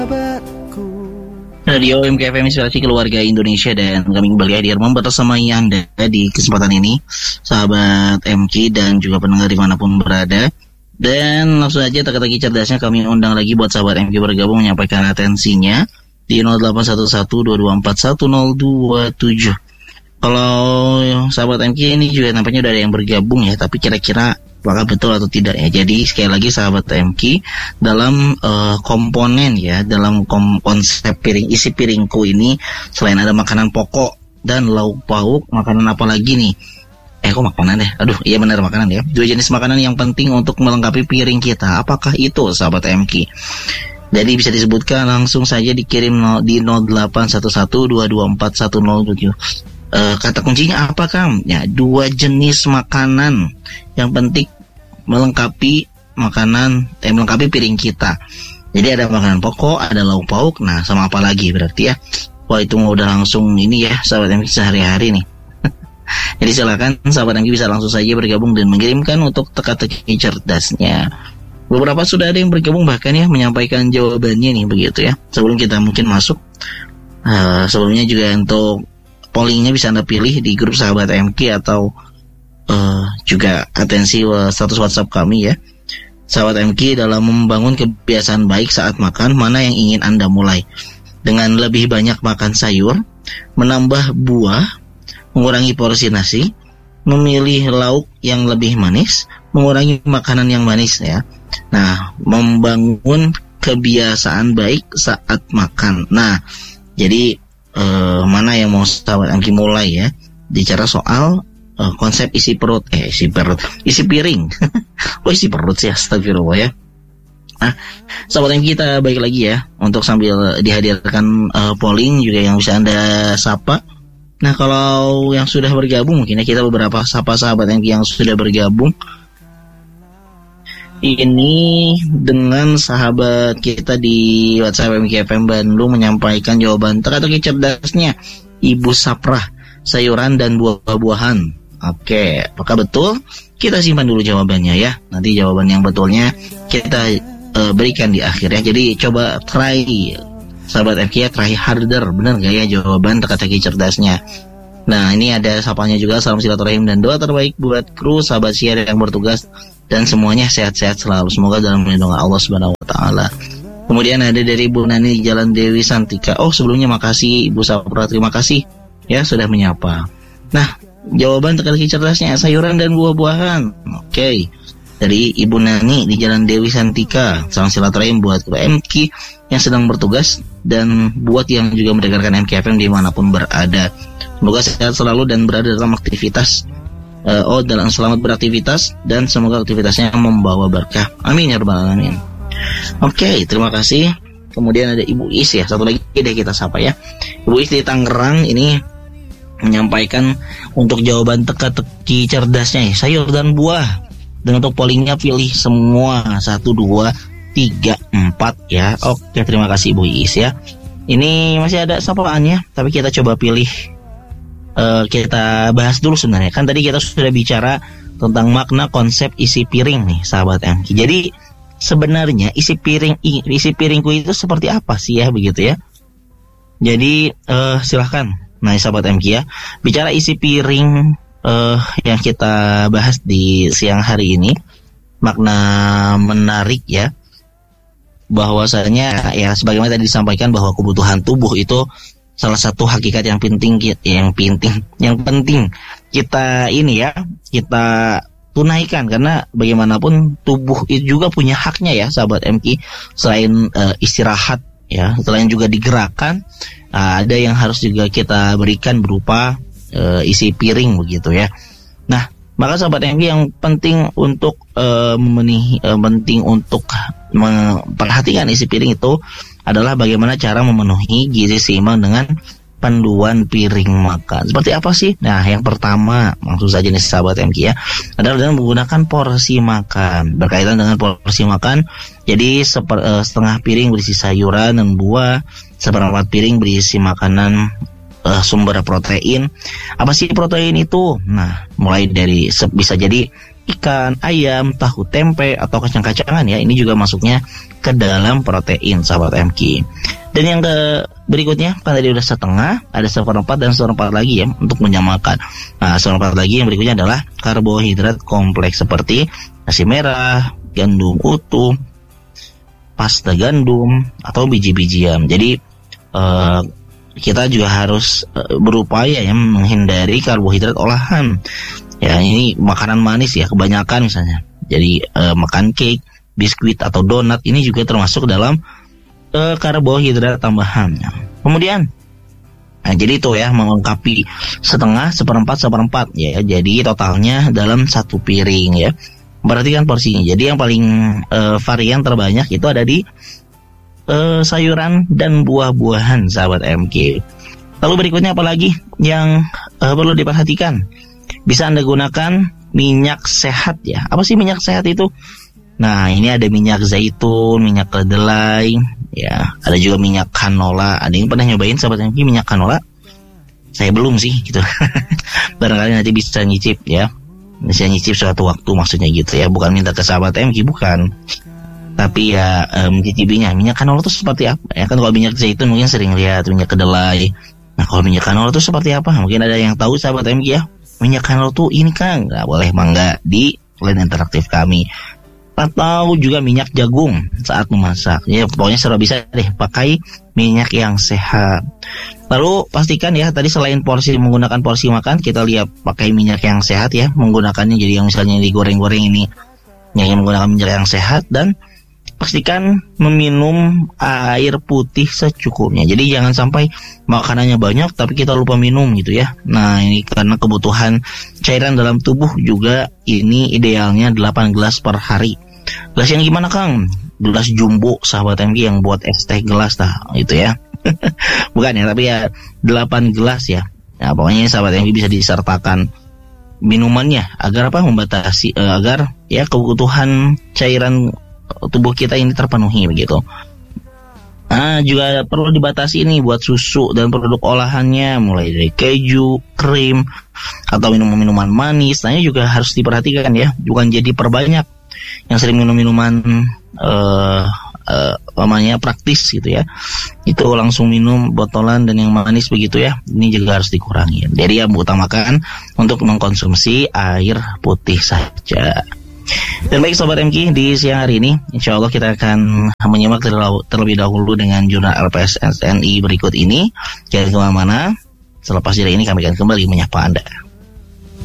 Radio MKFM Inspirasi Keluarga Indonesia, dan kami kembali hadir membersamai Anda di kesempatan ini, sahabat MK dan juga pendengar dimanapun berada. Dan langsung saja teka-teki cerdasnya kami undang lagi buat sahabat MK bergabung menyampaikan atensinya di 0811-224-1027. Kalau sahabat MK ini juga nampaknya udah ada yang bergabung ya, tapi kira-kira apakah betul atau tidak ya. Jadi sekali lagi sahabat MK, dalam komponen ya, dalam konsep piring isi piringku ini, selain ada makanan pokok dan lauk pauk, makanan apa lagi nih? Kok makanan deh? Aduh, iya benar makanan ya. Dua jenis makanan yang penting untuk melengkapi piring kita. Apakah itu sahabat MK? Jadi bisa disebutkan langsung saja, dikirim di 0811-224-1027. Kata kuncinya apa, Kang? Ya, dua jenis makanan yang penting melengkapi melengkapi piring kita. Jadi ada makanan pokok, ada lauk pauk. Nah, sama apa lagi berarti ya? Wah, itu udah langsung ini ya, sahabat MK sehari-hari nih. Jadi silakan sahabat MK bisa langsung saja bergabung dan mengirimkan untuk teka-teki cerdasnya. Beberapa sudah ada yang bergabung bahkan ya menyampaikan jawabannya nih, begitu ya. Sebelum kita mungkin masuk, sebelumnya juga untuk pollingnya bisa Anda pilih di grup sahabat MK atau juga atensi status WhatsApp kami ya. Sahabat MK, dalam membangun kebiasaan baik saat makan, mana yang ingin Anda mulai? Dengan lebih banyak makan sayur, menambah buah, mengurangi porsi nasi, memilih lauk yang lebih manis, mengurangi makanan yang manis ya. Nah, membangun kebiasaan baik saat makan. Nah, jadi mana yang mau sahabat MK mulai ya? Bicara soal konsep isi piring. Isi perut sih, astagfirullah ya. Nah, sahabat MK, kita baik lagi ya, untuk sambil dihadirkan polling juga yang bisa Anda sapa. Nah, kalau yang sudah bergabung, mungkin ya kita beberapa sapa sahabat MK yang sudah bergabung. Ini dengan sahabat kita di WhatsApp MKFM Bandung menyampaikan jawaban teka-teki cerdasnya, Ibu Saprah, sayuran dan buah-buahan. Oke, apakah betul? Kita simpan dulu jawabannya ya. Nanti jawaban yang betulnya kita berikan di akhir ya. Jadi coba try, sahabat MK ya, try harder. Benar gak ya jawaban teka-teki cerdasnya? Nah, ini ada sapanya juga, salam silaturahim dan doa terbaik buat kru sahabat siar yang bertugas, dan semuanya sehat-sehat selalu, semoga dalam lindungan Allah Subhanahu wa taala. Kemudian ada dari Bu Nani di Jalan Dewi Santika. Oh, sebelumnya makasih Ibu Sapra, terima kasih ya sudah menyapa. Nah, jawaban teka-teki cerdasnya sayuran dan buah-buahan. Oke. Dari Ibu Nani di Jalan Dewi Santika. Salam silaturahim buat MK yang sedang bertugas, dan buat yang juga mendengarkan MKFM dimanapun berada. Semoga sehat selalu dan berada dalam aktivitas dalam selamat beraktivitas, dan semoga aktivitasnya membawa berkah. Amin ya rabbal alamin. Oke, terima kasih. Kemudian ada Ibu Is ya, satu lagi deh kita sapa ya. Ibu Is di Tangerang ini menyampaikan untuk jawaban teka-teki cerdasnya ya, sayur dan buah. Dan untuk pollingnya pilih semua 1, 2, 3, 4 ya. Oke, terima kasih Ibu Is ya. Ini masih ada sapaannya, tapi kita coba pilih. Kita bahas dulu sebenarnya. Kan tadi kita sudah bicara tentang makna konsep isi piring nih sahabat MK. Jadi sebenarnya isi piringku itu seperti apa sih ya, begitu ya. Jadi silahkan. Nah sahabat MK ya, bicara isi piring yang kita bahas di siang hari ini, makna menarik ya, bahwasanya ya sebagaimana tadi disampaikan bahwa kebutuhan tubuh itu salah satu hakikat yang penting kita ini ya, kita tunaikan, karena bagaimanapun tubuh itu juga punya haknya ya sahabat MK. Selain istirahat ya, selain juga digerakkan, ada yang harus juga kita berikan berupa isi piring begitu ya. Nah, maka sahabat MK yang penting untuk memperhatikan isi piring itu adalah bagaimana cara memenuhi gizi seimbang dengan panduan piring makan. Seperti apa sih? Nah, yang pertama, langsung saja nih sahabat MK ya, adalah dengan menggunakan porsi makan. Berkaitan dengan porsi makan, jadi setengah piring berisi sayuran dan buah, seperempat piring berisi makanan sumber protein. Apa sih protein itu? Nah, mulai dari bisa jadi ikan, ayam, tahu tempe, atau kacang-kacangan ya. Ini juga masuknya ke dalam protein, sahabat MQ. Dan yang berikutnya, kan tadi udah setengah, ada seperempat dan seperempat lagi ya untuk menyamakan. Nah, seperempat lagi yang berikutnya adalah karbohidrat kompleks seperti nasi merah, gandum utuh, pasta gandum, atau biji-bijian. Jadi kita juga harus berupaya ya menghindari karbohidrat olahan. Ya, ini makanan manis ya kebanyakan misalnya. Jadi makan cake, biskuit atau donat ini juga termasuk dalam karbohidrat tambahan. Kemudian, nah jadi itu ya melengkapi setengah, seperempat ya. Jadi totalnya dalam satu piring ya. Perhatikan porsinya. Jadi yang paling varian terbanyak itu ada di sayuran dan buah-buahan, sahabat MK. Lalu berikutnya apa lagi yang perlu diperhatikan? Bisa Anda gunakan minyak sehat ya. Apa sih minyak sehat itu? Nah, ini ada minyak zaitun, minyak kedelai, ya. Ada juga minyak canola. Ada yang pernah nyobain, sahabat MK, minyak canola? Saya belum sih, gitu. Barangkali nanti bisa nyicip ya. Bisa nyicip suatu waktu maksudnya gitu ya. Bukan minta ke sahabat MK, bukan. Tapi ya mencicipinya. Minyak canola itu seperti apa? Ya kan kalau minyak zaitun mungkin sering lihat minyak kedelai. Nah, kalau minyak canola itu seperti apa? Mungkin ada yang tahu, sahabat MK ya. Minyak canola tuh ini kan nggak boleh mangga di line interaktif kami. Atau juga minyak jagung saat memasak. Ya pokoknya serba bisa deh pakai minyak yang sehat. Lalu pastikan ya tadi selain menggunakan porsi makan, kita lihat pakai minyak yang sehat ya. Menggunakannya jadi yang misalnya digoreng-goreng ini yang menggunakan minyak yang sehat, dan pastikan meminum air putih secukupnya. Jadi jangan sampai makanannya banyak tapi kita lupa minum gitu ya. Nah, ini karena kebutuhan cairan dalam tubuh juga ini idealnya 8 gelas per hari. Gelas yang gimana, Kang? Gelas jumbo, sahabat MG, yang buat es teh gelas gitu ya. Bukan ya, tapi ya 8 gelas ya. Nah, pokoknya sahabat MG bisa disertakan minumannya agar apa? Membatasi agar ya kebutuhan cairan tubuh kita ini terpenuhi begitu. Nah, juga perlu dibatasi ini buat susu dan produk olahannya, mulai dari keju, krim, atau minuman manis. Nah, juga harus diperhatikan ya, bukan jadi perbanyak. Yang sering minum minuman namanya praktis gitu ya, itu langsung minum botolan dan yang manis begitu ya. Ini juga harus dikurangi. Jadi yang utamakan untuk mengkonsumsi air putih saja. Dan baik sobat MK, di siang hari ini insya Allah kita akan menyimak terlebih dahulu dengan jurnal LPS SNI berikut ini. Jangan kemana-mana, selepas jeda ini kami akan kembali menyapa Anda.